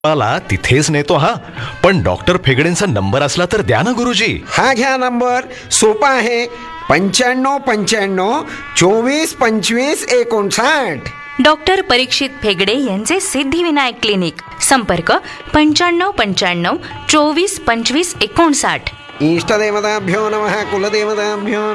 मला तिथेच नेतो हा. पण डॉक्टर फेगडेंचा नंबर असला तर द्या ना गुरुजी. हा घ्या नंबर, सोपा आहे. 9595 24 25 59. डॉक्टर परीक्षित फेगडे यांचे सिद्धिविनायक क्लिनिक. संपर्क 9595 24 25 59. इष्टदेवताभ्यो नमः, कुलदेवताभ्यो